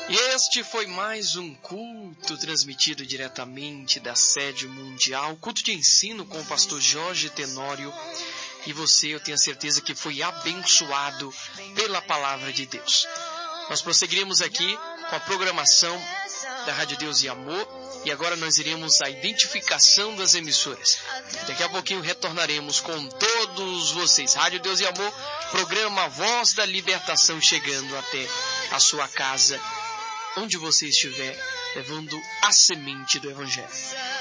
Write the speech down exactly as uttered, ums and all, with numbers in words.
E este foi mais um culto transmitido diretamente da sede mundial, culto de ensino com o pastor Jorge Tenório. E você, eu tenho certeza que foi abençoado pela palavra de Deus. Nós prosseguiremos aqui com a programação da Rádio Deus e Amor. E agora nós iremos à identificação das emissoras. Daqui a pouquinho retornaremos com todos vocês. Rádio Deus e Amor, programa Voz da Libertação, chegando até a sua casa, onde você estiver, levando a semente do Evangelho.